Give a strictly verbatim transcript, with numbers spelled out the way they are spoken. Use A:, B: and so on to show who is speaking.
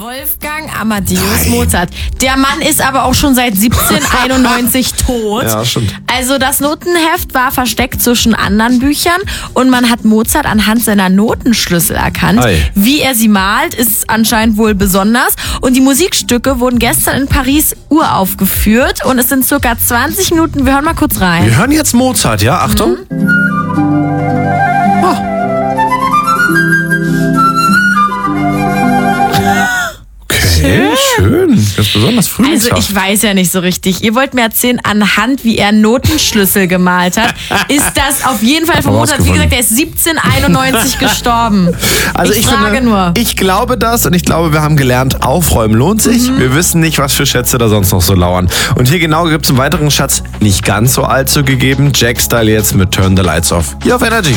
A: Wolfgang Amadeus Nein. Mozart. Der Mann ist aber auch schon seit siebzehnhunderteinundneunzig tot.
B: Ja, stimmt.
A: Also das Notenheft war versteckt zwischen anderen Büchern und man hat Mozart anhand seiner Notenschlüssel erkannt.
B: Ei.
A: Wie er sie malt, ist anscheinend wohl besonders. Und die Musikstücke wurden gestern in Paris uraufgeführt und es sind circa zwanzig Minuten. Wir hören mal kurz rein.
B: Wir hören jetzt Mozart, ja? Achtung. Mhm. Oh. Okay, schön. Das ist besonders frühlingshaft.
A: Also ich weiß ja nicht so richtig. Ihr wollt mir erzählen, anhand wie er Notenschlüssel gemalt hat, ist das auf jeden Fall von Mozart. Wie gesagt, er ist siebzehnhunderteinundneunzig gestorben.
B: Also ich,
A: ich
B: frage
A: finde, nur.
B: Ich glaube das und ich glaube, wir haben gelernt, aufräumen lohnt sich. Mhm. Wir wissen nicht, was für Schätze da sonst noch so lauern. Und hier genau gibt es einen weiteren Schatz, nicht ganz so allzu gegeben. Jack Style jetzt mit Turn the Lights Off. Hier auf Energy.